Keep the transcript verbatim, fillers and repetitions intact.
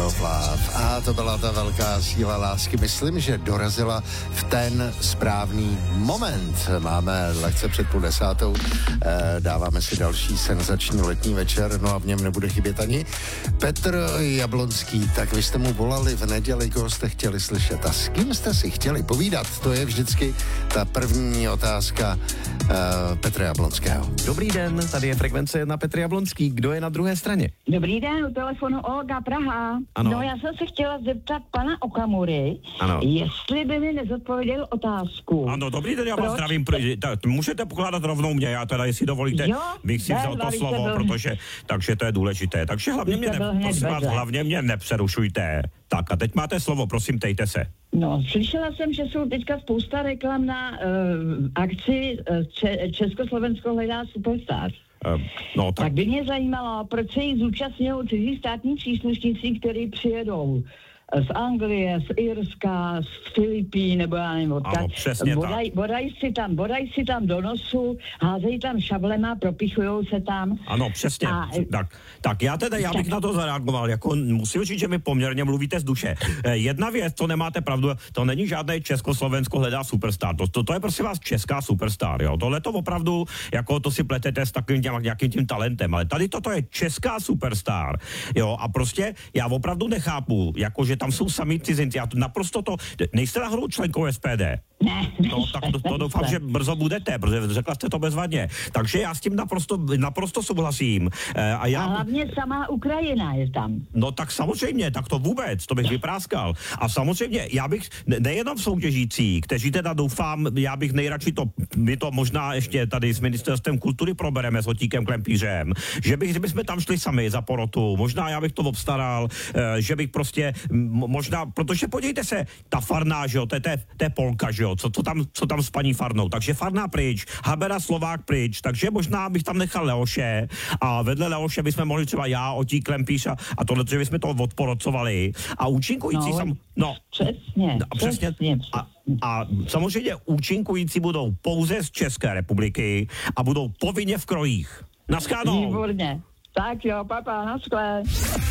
of Love. A to byla ta velká síla lásky. Myslím, že dorazila v ten správný moment. Máme lehce před půl desátou, e, dáváme si další senzační letní večer, no a v něm nebude chybět ani Petr Jablonský. Tak vy jste mu volali v neděli, koho jste chtěli slyšet a s kým jste si chtěli povídat. To je vždycky ta první otázka e, Petra Jablonského. Dobrý den, tady je Frekvence jedna Petr Jablonský. Kdo je na druhé straně? Dobrý den, u telefonu Olga, Praha. Ano. No, já jsem se chtěla zeptat pana Okamury, Ano. jestli by mi nezodpověděl otázku. Ano, dobrý den, já vás Proč? zdravím. Pr- tak, můžete pokládat rovnou mě, já teda, jestli dovolíte, Jo, bych si vzal vedle, to vy slovo, jste byl- protože, takže to je důležité. Takže hlavně Vy mě, jste byl ne, hned prosím vás, vedle. hlavně mě nepřerušujte. Tak a teď máte slovo, prosím, tejte se. No, slyšela jsem, že jsou teďka spousta reklam na uh, akci uh, Če- Československo hledá superstar. Uh, no, Tak. tak, tak by mě zajímalo, proč se jich zúčastňují cizí státní příslušníci, kteří přijedou z Anglie, z Irska, z Filipín, nebo já nevím, odkud. Ano, přesně bodaj, bodaj si tam, bodaj si tam do nosu, házejí tam šablema, propichujou se tam. ano, přesně. A- tak, tak já teda, já bych na to zareagoval, jako musím říct, že mi poměrně mluvíte z duše. Eh, jedna věc, to nemáte pravdu, to není žádné Československo hledá superstar, to, to, to je prostě vás česká superstar, jo. Tohle to opravdu, jako to si pletete s takovým těm, nějakým tím talentem, ale tady toto je česká superstar, jo, a prostě já opravdu nechápu, jako že tam jsou sami cizinci, já to naprosto to, nejste náhodou členkou S P D? Ne, No, tak to, to doufám, že brzo budete, protože řekla jste to bezvadně. Takže já s tím naprosto, naprosto souhlasím. E, a já... A hlavně samá Ukrajina je tam. No tak samozřejmě, tak to vůbec, to bych vypráskal. A samozřejmě, já bych ne, nejenom soutěžící, kteří teda doufám, já bych nejradši to, my to možná ještě tady s ministerstvem kultury probereme s Otíkem Klempířem, že bych, že bychom tam šli sami za porotu, možná já bych to obstaral, e, že bych prostě, m, možná, protože podívejte se, ta Farná, že jo, to je, to je, to je Polka, že jo, co, co, tam, co tam s paní Farnou, takže Farná pryč, Habera Slovák pryč, takže možná bych tam nechal Leoše a vedle Leoše bychom mohli třeba já, Otík Klempíř a, a tohle, že bychom to odporocovali a účinkující No, sam, no, Přesně, a přesně, přesně. a, a samozřejmě účinkující budou pouze z České republiky a budou povinně v krojích. Naschledanou. Výborně. Tak jo, papa, naschle.